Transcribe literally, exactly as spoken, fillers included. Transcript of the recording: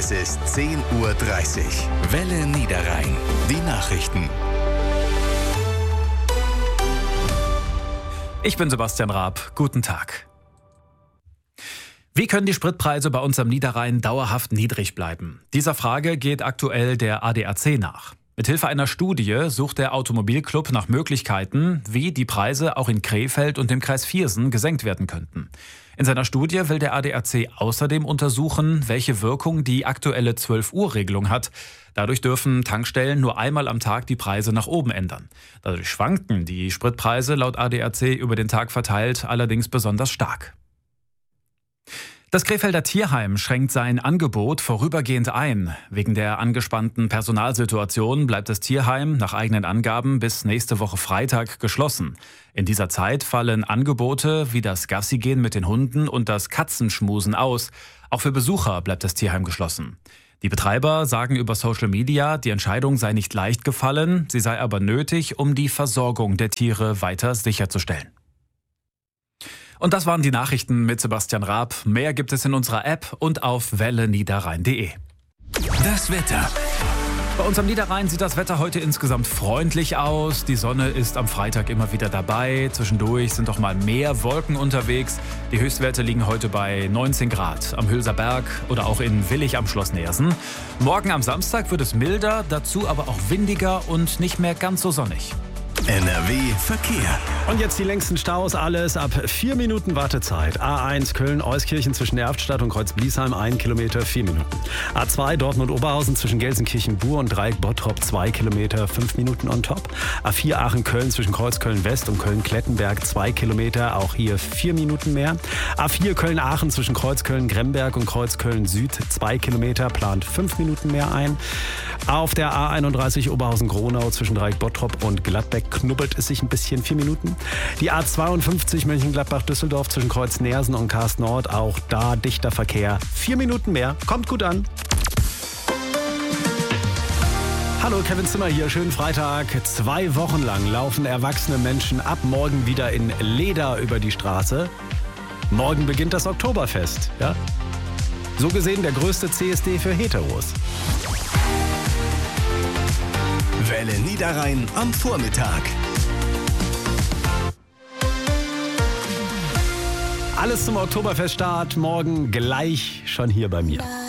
Es ist zehn Uhr dreißig. Welle Niederrhein. Die Nachrichten. Ich bin Sebastian Raab. Guten Tag. Wie können die Spritpreise bei uns am Niederrhein dauerhaft niedrig bleiben? Dieser Frage geht aktuell der A D A C nach. Mithilfe einer Studie sucht der Automobilclub nach Möglichkeiten, wie die Preise auch in Krefeld und dem Kreis Viersen gesenkt werden könnten. In seiner Studie will der A D A C außerdem untersuchen, welche Wirkung die aktuelle zwölf-Uhr-Regelung hat. Dadurch dürfen Tankstellen nur einmal am Tag die Preise nach oben ändern. Dadurch schwanken die Spritpreise laut A D A C über den Tag verteilt allerdings besonders stark. Das Krefelder Tierheim schränkt sein Angebot vorübergehend ein. Wegen der angespannten Personalsituation bleibt das Tierheim nach eigenen Angaben bis nächste Woche Freitag geschlossen. In dieser Zeit fallen Angebote wie das Gassigehen mit den Hunden und das Katzenschmusen aus. Auch für Besucher bleibt das Tierheim geschlossen. Die Betreiber sagen über Social Media, die Entscheidung sei nicht leicht gefallen, sie sei aber nötig, um die Versorgung der Tiere weiter sicherzustellen. Und das waren die Nachrichten mit Sebastian Raab. Mehr gibt es in unserer App und auf welle niederrhein punkt de. Das Wetter. Bei uns am Niederrhein sieht das Wetter heute insgesamt freundlich aus. Die Sonne ist am Freitag immer wieder dabei. Zwischendurch sind auch mal mehr Wolken unterwegs. Die Höchstwerte liegen heute bei neunzehn Grad am Hülser Berg oder auch in Willich am Schloss Neersen. Morgen am Samstag wird es milder, dazu aber auch windiger und nicht mehr ganz so sonnig. N R W Verkehr. Und jetzt die längsten Staus, alles ab vier Minuten Wartezeit. A eins Köln-Euskirchen zwischen Erftstadt und Kreuz-Bliesheim, ein Kilometer, vier Minuten. A zwei Dortmund-Oberhausen zwischen Gelsenkirchen-Bur und Dreieck-Bottrop, zwei Kilometer, fünf Minuten on top. A vier Aachen-Köln zwischen Kreuzköln-West und Köln-Klettenberg, zwei Kilometer, auch hier vier Minuten mehr. A vier Köln-Aachen zwischen Kreuzköln-Gremberg und Kreuzköln-Süd, zwei Kilometer, plant fünf Minuten mehr ein. Auf der A einunddreißig Oberhausen-Gronau zwischen Dreieck-Bottrop und Gladbeck knubbelt es sich ein bisschen, vier Minuten. Die A zweiundfünfzig Mönchengladbach-Düsseldorf zwischen Kreuz Neersen und Karst Nord, auch da dichter Verkehr. Vier Minuten mehr, kommt gut an. Hallo, Kevin Zimmer hier, schönen Freitag. Zwei Wochen lang laufen erwachsene Menschen ab morgen wieder in Leder über die Straße. Morgen beginnt das Oktoberfest, ja? So gesehen der größte C S D für Heteros. Welle Niederrhein am Vormittag. Alles zum Oktoberfeststart morgen gleich schon hier bei mir.